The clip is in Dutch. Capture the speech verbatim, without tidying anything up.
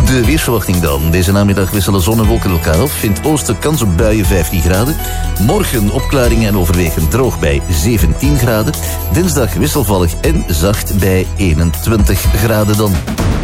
De weersverwachting dan. Deze namiddag wisselen zon en wolken elkaar af. In het oosten kans op buien vijftien graden. Morgen opklaringen en overwegend droog bij zeventien graden. Dinsdag wisselvallig en zacht bij eenentwintig graden dan.